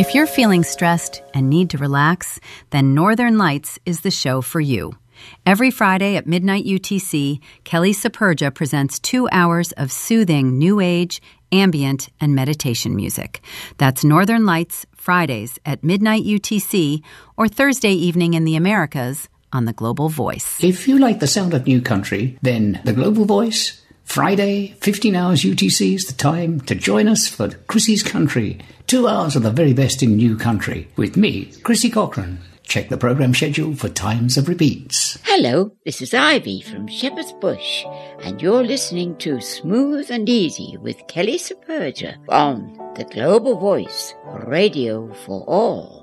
If you're feeling stressed and need to relax, then Northern Lights is the show for you. Every Friday at midnight UTC, Kelly Saperja presents 2 hours of soothing new age, ambient, and meditation music. That's Northern Lights, Fridays at midnight UTC or Thursday evening in the Americas on The Global Voice. If you like the sound of new country, then The Global Voice, Friday, 15 hours UTC is the time to join us for Chrissy's Country. 2 hours of the very best in new country with me, Chrissy Cochran. Check the programme schedule for times of repeats. Hello, this is Ivy from Shepherd's Bush, and you're listening to Smooth and Easy with Kelly Saperja on The Global Voice, radio for all.